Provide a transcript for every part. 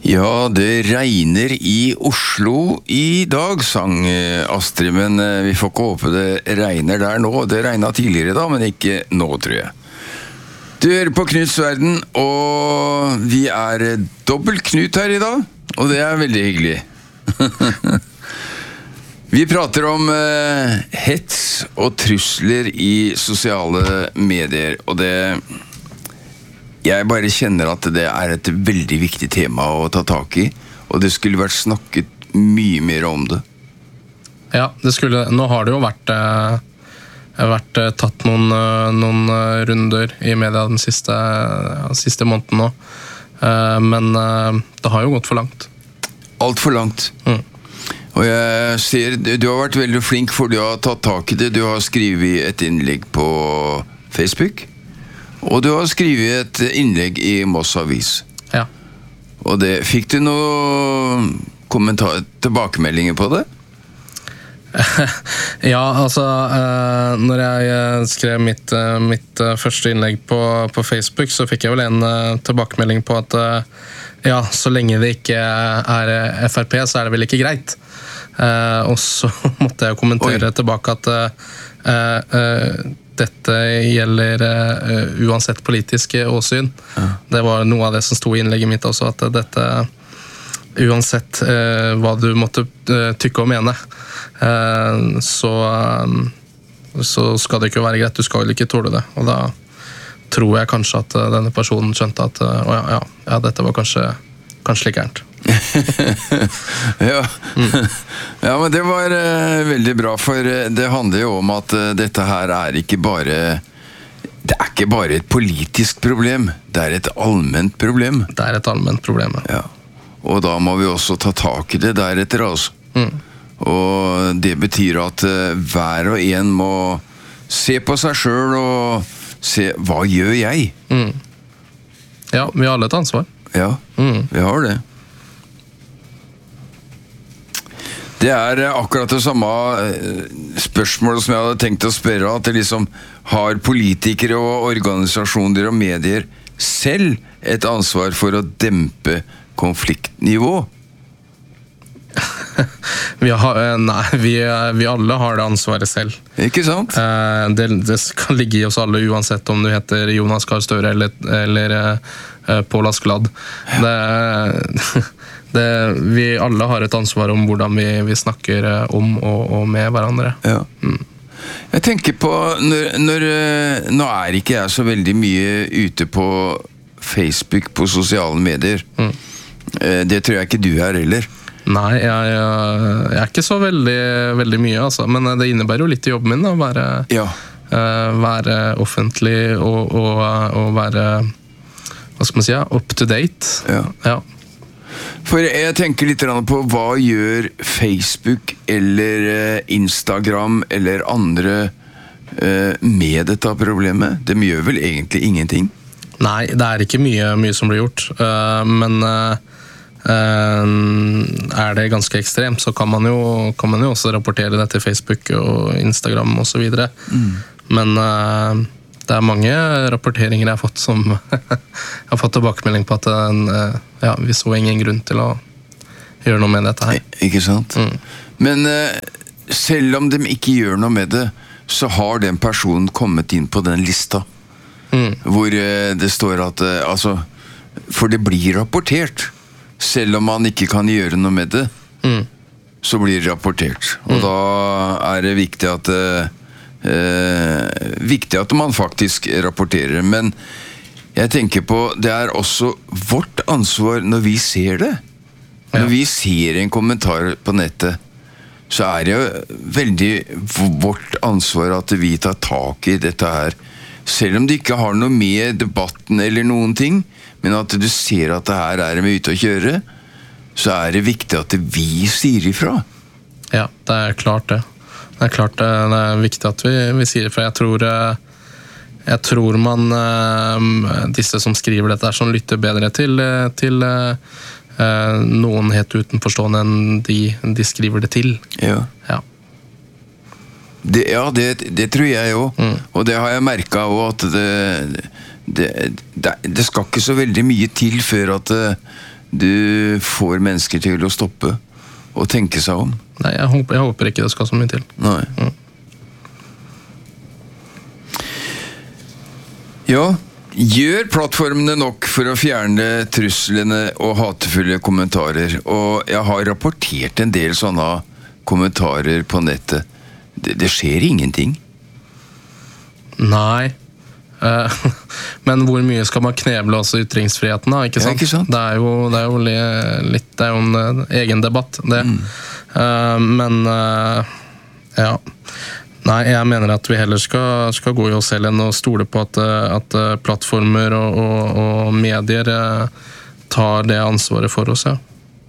Ja, det regner i Oslo i dag, sang Astrid, men vi får ikke håpe det regner der nå. Det regnet tidligere da, men ikke nå, tror jeg. Du hører på Knuts Verden, og vi dobbelt Knut her i dag, og det veldig hyggelig. Vi prater om hets og trusler i sosiale medier, og jeg bare kjenner at det et veldig viktig tema å ta tak i, og det skulle vært snakket mye mer om det. Ja, nå har det jo vært tatt noen runder i media den siste måneden nå, men det har jo gått for langt. Alt for langt. Og jeg ser, du har vært veldig flink, for du har tatt tak i det. Du har skrivet et innlegg på Facebook, og du har skrivet et innlegg i Moss Avis. Ja. Og fikk du noen tilbakemeldinger på det? Ja, altså, når jeg skrev mitt første innlegg på Facebook, så fikk jeg vel en tilbakemelding på at ja, så lenge det ikke FRP, så det vel ikke greit. Og så måtte jeg kommentere tilbake at dette gjelder uansett politiske åsyn. Ja. Det var noe av det som stod i innlegget mitt også, at dette uansett hva du måtte tykke og mene, så skal det ikke være greit, du skal vel ikke tåle det. Og da tror jeg kanskje at denne personen skjønte at ja, dette var kanskje litt gærent. Ja. Ja, men det var veldig bra, for det handler jo om at dette her ikke bare et politisk problem, det et allment problem. Det et allment problem, ja. Og da må vi også ta tak i det deretter, altså. Og det betyr at hver og en må se på seg selv og se, hva gjør jeg? Ja, vi har alle et ansvar. Ja, vi har det. Det akkurat det samme spørsmålet som jeg hadde tenkt å spørre, at det liksom har politikere og organisasjoner og medier selv et ansvar for å dempe konfliktnivå? Vi alle har det ansvaret selv. Ikke sant? Det skal ligge i oss alle, uansett om du heter Jonas Gahr Støre eller Pål Askeladd. Vi alle har et ansvar om hvordan vi snakker om og med hverandre. Ja. Jeg tenker på, nå ikke jeg så veldig mye ute på Facebook, på sosiale medier. Det tror jeg ikke du heller. Nei, jeg ikke så veldig mye, altså. Men det innebærer jo litt i jobben min å være offentlig og være, hva skal man si, up to date. Ja. For jeg tenker litt på hva gjør Facebook eller Instagram eller andre med dette problemet? De gjør vel egentlig ingenting? Nei, det ikke mye som blir gjort, men det ganske ekstremt, så kan man jo også rapportere det til Facebook og Instagram og så videre. Men det mange rapporteringer jeg har fått som jeg har fått tilbakemelding på at vi så ingen grunn til å gjøre noe med dette her. Ikke sant? Men selv om de ikke gjør noe med det, så har den personen kommet inn på den lista hvor det står at for det blir rapportert. Selv om man ikke kan gjøre noe med det, så blir det rapportert. Og da det viktig at man faktisk rapporterer. Men jeg tenker på, det også vårt ansvar når vi ser det. Når vi ser en kommentar på nettet, så det jo veldig vårt ansvar at vi tar tak i dette her. Selv om det ikke har noe med debatten eller noen ting, men at du ser at det her vi ute å kjøre, så det viktig at vi sier ifra. Ja, det klart det. Det klart det viktig at vi sier ifra. Jeg tror man, disse som skriver dette sånn, lytter bedre til noen helt utenforstående enn de skriver det til. Ja. Det tror jeg jo. Og det har jeg merket også, at det skal ikke så veldig mye til før at du får mennesker til å stoppe og tenke seg om. Nei, jeg håper ikke det skal så mye til. Nei. Ja, gjør plattformene nok for å fjerne truslene og hatefulle kommentarer? Og jeg har rapportert en del sånne kommentarer på nettet. Det skjer ingenting. Nei. Men hvor mye skal man kneble også ytringsfriheten da, ikke sant? Ja, ikke sant? Det er jo en egen debatt, det. Men ja. Nei, jeg mener at vi heller skal gå i oss selv enn å stole på at plattformer og medier tar det ansvaret for oss, ja.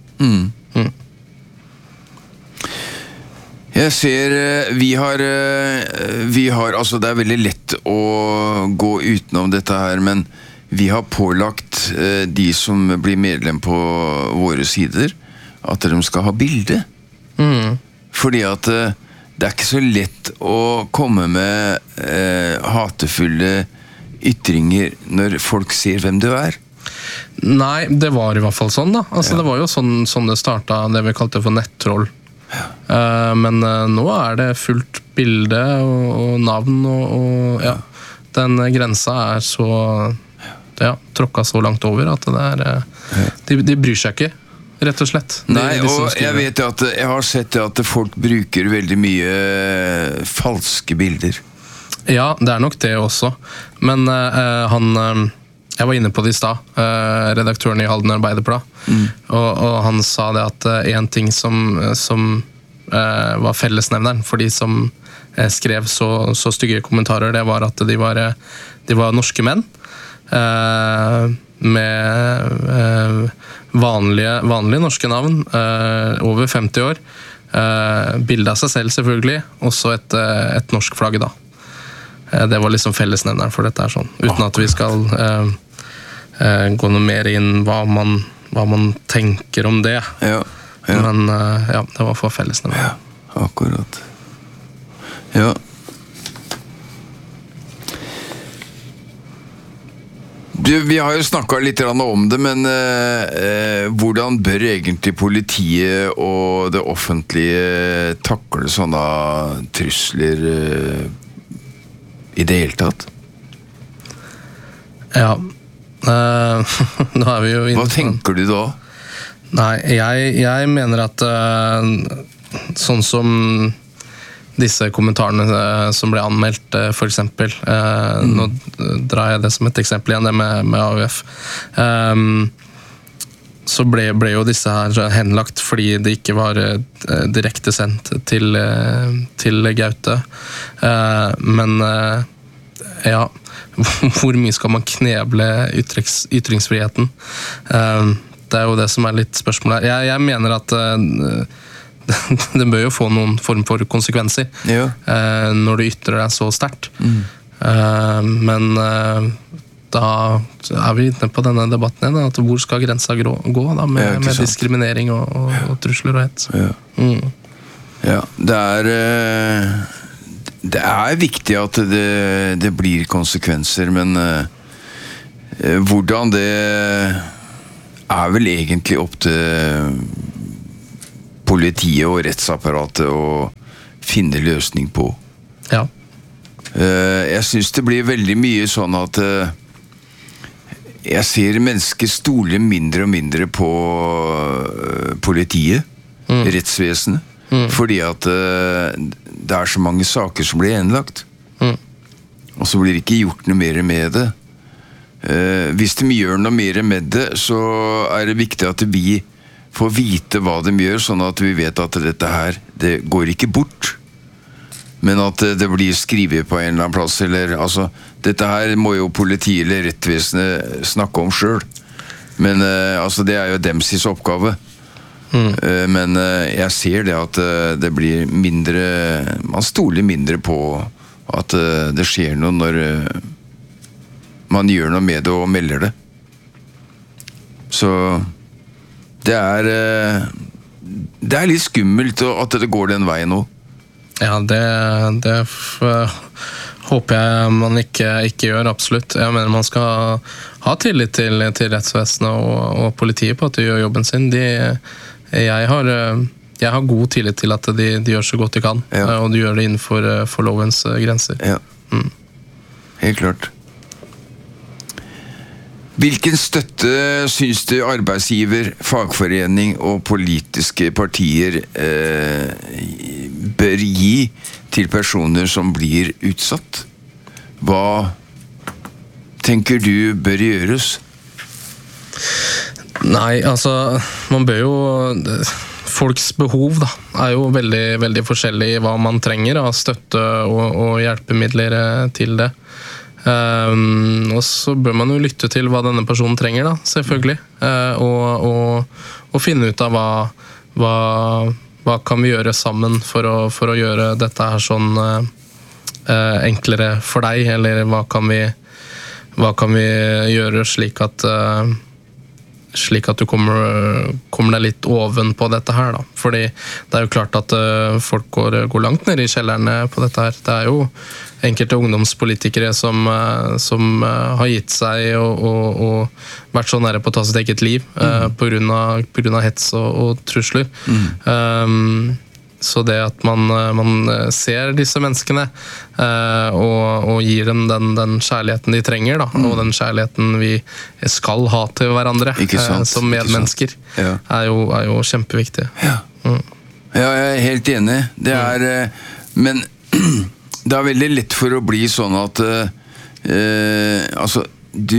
Jeg ser vi har altså det er veldig lett å gå utenom dette her, men vi har pålagt de som blir medlem på våre sider at de skal ha bilde. Fordi at det er ikke så lett å komme med hatefulle ytringer når folk ser hvem du er. Nei, det var i hvert fall sånn da. Altså, det var jo sånn det startet, det vi kalte for nettroll. Men nå er det fullt bilde og navn og ja, den grensa er så tråkket så langt over at det er de bryr seg ikke, rett og slett. Nei, og jeg vet at jeg har sett at folk bruker veldig mye falske bilder. Ja, det er nok det også. Men jeg var inne på det i sted, redaktøren i Halden Arbeiderblad, og han sa det at en ting som var fellesnevneren for de som skrev så stygge kommentarer, det var at de var norske menn med vanlige norske navn, over 50 år, bilde av seg selv selvfølgelig, også et norsk flagg da. Det var liksom fellesnevneren for dette her sånn, uten at vi skal gå noe mer inn hva man tenker om det. Ja. Men det var for fellesnevneren. Ja, akkurat. Ja. Vi har jo snakket litt om det, men hvordan bør egentlig politiet og det offentlige takle sånne trusler i det hele tatt? Ja, nå er vi jo inne. Hva tenker du da? Nei, jeg mener at sånn som disse kommentarene som ble anmeldt, for eksempel, nå drar jeg det som et eksempel igjen, det med AUF, så ble jo disse her henlagt fordi det ikke var direkte sendt til Gaute. Men ja, hvor mye skal man kneble ytringsfriheten? Det er jo det som er litt spørsmålet. Jeg mener at det bør jo få noen form for konsekvenser når du ytrer deg så sterkt. Men da er vi inne på denne debatten igjen, at hvor skal grensa gå da, med diskriminering og trusler og hets. Ja, det er viktig at det blir konsekvenser, men hvordan det er vel egentlig opp til politiet og rettsapparatet å finne løsning på. Ja. Jeg synes det blir veldig mye sånn at jeg ser mennesker stole mindre og mindre på politiet, rettsvesenet, fordi at det er så mange saker som blir henlagt. Og så blir det ikke gjort noe mer med det. Hvis de gjør noe mer med det, så er det viktig at vi får vite hva de gjør, sånn at vi vet at dette her, det går ikke bort. Men at det blir skrevet på en eller annen plass, eller, altså, dette her må jo politiet eller rettvesenet snakke om selv. Men altså, det er jo deres oppgave. Men jeg ser det at det blir mindre, man stoler mindre på at det skjer noe når man gjør noe med det og melder det. Så det er litt skummelt at det går den veien nå. Ja, det Håper jeg man ikke gjør, absolutt. Jeg mener man skal ha tillit til rettsvesenet og politiet på at de gjør jobben sin. Jeg har god tillit til at de gjør så godt de kan, og de gjør det innenfor lovens grenser. Ja, helt klart. Hvilken støtte synes du arbeidsgiver, fagforening og politiske partier bør gi til personer som blir utsatt? Hva tenker du bør gjøres? Nei, altså, man bør jo... Folks behov da, jo veldig, veldig forskjellig i hva man trenger av støtte og hjelpemidler til det. Og så bør man jo lytte til hva denne personen trenger da, selvfølgelig. Og finne ut av hva kan vi gjøre sammen for å gjøre dette her sånn enklere for deg, eller hva kan vi gjøre slik at du kommer deg litt oven på dette her da. Fordi det jo klart at folk går langt ned i kjellerne på dette her. Det jo enkelte ungdomspolitikere som har gitt seg og vært så nære på å ta sitt eget liv på grunn av hets og trusler. Så det at man ser disse menneskene og gir dem den kjærligheten de trenger da, og den kjærligheten vi skal ha til hverandre som medmennesker, jo kjempeviktig. Ja, jeg helt enig. Men det veldig lett for å bli sånn at altså,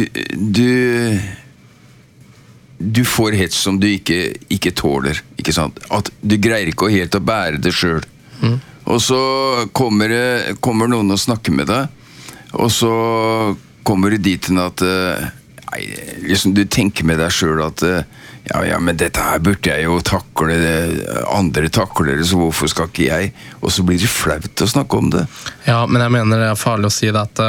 du får hets som du ikke tåler, ikke sant? At du greier ikke helt å bære det selv. Og så kommer noen og snakker med deg, og så kommer du dit til at liksom du tenker med deg selv at ja, men dette her burde jeg jo takle, andre takler det, så hvorfor skal ikke jeg? Og så blir det flaut å snakke om det. Ja, men jeg mener det farlig å si det at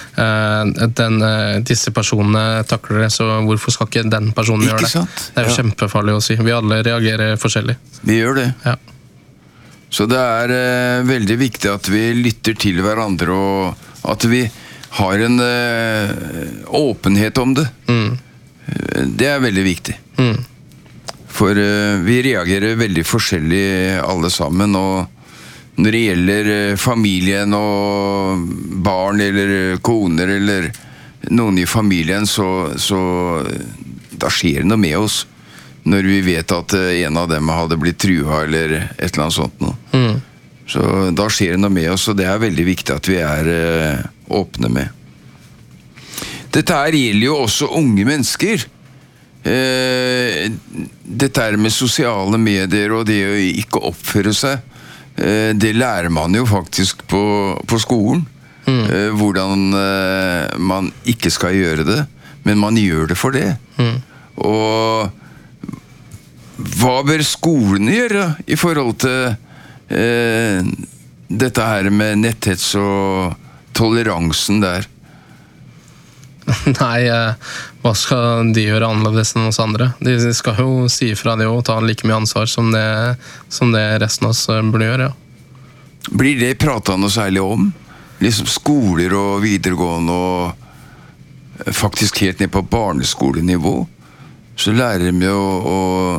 disse personene takler det, så hvorfor skal ikke den personen gjøre det? Det jo kjempefarlig å si. Vi alle reagerer forskjellig. Vi gjør det. Ja. Så det veldig viktig at vi lytter til hverandre, og at vi har en åpenhet om det. Det veldig viktig. For vi reagerer veldig forskjellig alle sammen, og når det gjelder familien og barn eller koner eller noen i familien, så da skjer det noe med oss når vi vet at en av dem hadde blitt trua eller et eller annet sånt noe. Så da skjer det noe med oss, og det veldig viktig at vi åpne med. Dette gjelder jo også unge mennesker. Dette med sosiale medier og det å ikke oppføre seg, det lærer man jo faktisk på skolen. Hvordan man ikke skal gjøre det, men man gjør det for det. Og hva bør skolene gjøre i forhold til dette her med netthets og toleransen der? Nei, hva skal de gjøre annerledes enn oss andre? De skal jo si fra det og ta like mye ansvar som det resten av oss burde gjøre, ja. Blir det pratet noe særlig om? Liksom skoler og videregående og faktisk helt ned på barneskolenivå, så lærer de jo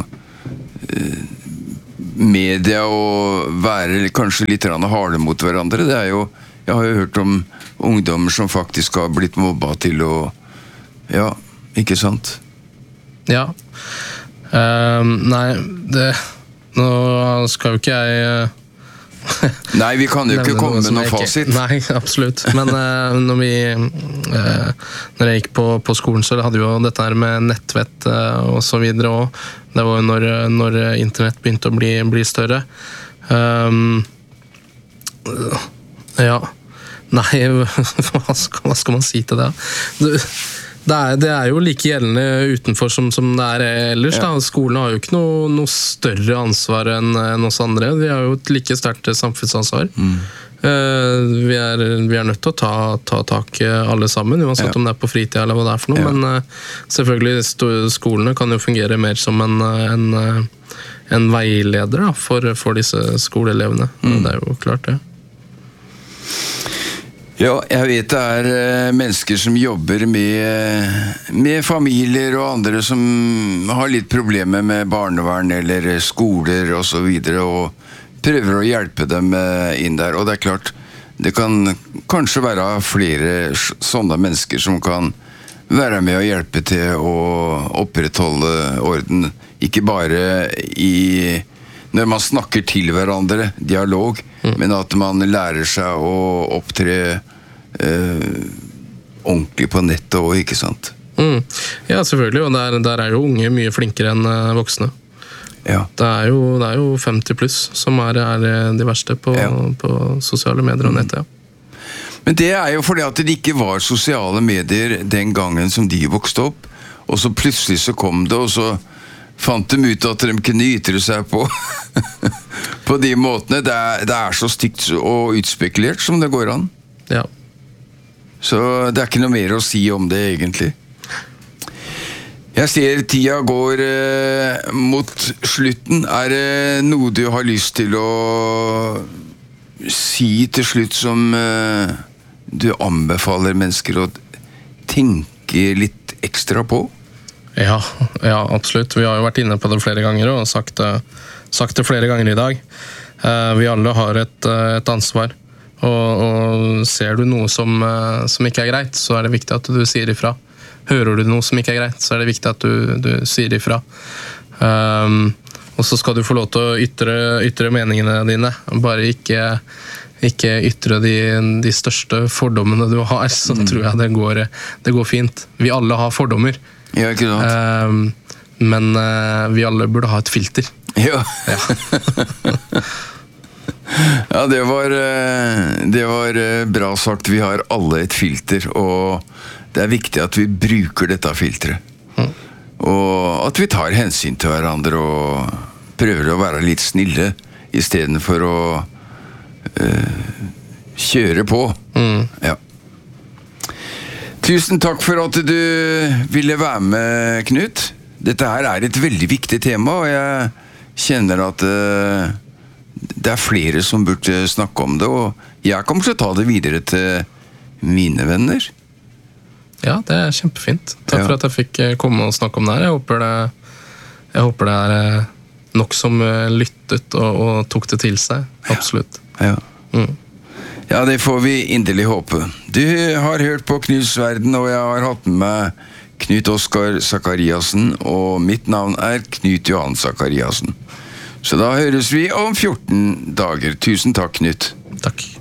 media å være kanskje litt harde mot hverandre. Det jo, jeg har jo hørt om ungdommer som faktisk har blitt mobbet til å, ja, ikke sant? Ja. Nei, nå skal jo ikke jeg... Nei, vi kan jo ikke komme med noen fasit. Nei, absolutt. Men når jeg gikk på skolen, så hadde vi jo dette her med nettvett og så videre, og det var jo når internett begynte å bli større. Ja, nei, hva skal man si til det? Det jo like gjeldende utenfor som det ellers. Da. Skolen har jo ikke noe større ansvar enn oss andre. Vi har jo et like sterkt samfunnsansvar. Vi nødt til å ta tak alle sammen, uansett om det på fritid eller hva det for noe. Men selvfølgelig, skolene kan jo fungere mer som en veileder da, for disse skoleelevene. Det jo klart det. Ja, jeg vet det mennesker som jobber med familier og andre som har litt problemer med barnevern eller skoler og så videre, og prøver å hjelpe dem inn der. Og det klart, det kan kanskje være flere sånne mennesker som kan være med og hjelpe til å opprettholde orden. Ikke bare når man snakker til hverandre, dialog, men at man lærer seg å opptre ordentlig på nettet også, ikke sant? Ja, selvfølgelig, og der jo unge mye flinkere enn voksne. Ja. Det er jo 50 pluss som er de verste på sosiale medier og nettet, ja. Men det jo fordi at det ikke var sosiale medier den gangen som de vokste opp, og så plutselig så kom det, og så fant de ut at de kunne ytre seg på på de måtene. Det så stygt og utspekulert som det går an. Ja. Så det ikke noe mer å si om det egentlig. Jeg ser tida går mot slutten. Det noe du har lyst til å si til slutt som du anbefaler mennesker å tenke litt ekstra på? Ja, absolutt. Vi har jo vært inne på det flere ganger og sagt det flere ganger i dag. Vi alle har et ansvar. Og ser du noe som ikke greit, så det viktig at du sier ifra. Hører du noe som ikke greit, så det viktig at du sier ifra. Og så skal du få lov til å ytre meningene dine. Bare ikke ytre de største fordommene du har, så tror jeg det går fint. Vi alle har fordommer. Ja, ikke sant? Men vi alle burde ha et filter. Ja. Ja, det var bra sagt. Vi har alle et filter, og det viktig at vi bruker dette filteret. Og at vi tar hensyn til hverandre og prøver å være litt snille i stedet for å kjøre på. Ja. Tusen takk for at du ville være med, Knut. Dette her et veldig viktig tema, og jeg kjenner at det flere som burde snakke om det, og jeg kommer til å ta det videre til mine venner. Ja, det kjempefint. Takk for at jeg fikk komme og snakke om det her. Jeg håper det nok som lyttet og tok det til seg. Absolutt. Ja, det får vi inderlig håpe. Du har hørt på Knuts Verden, og jeg har hatt med meg Knut Oskar Zakariassen, og mitt navn Knut Johan Zakariassen. Så da høres vi om 14 dager. Tusen takk, Knut. Takk.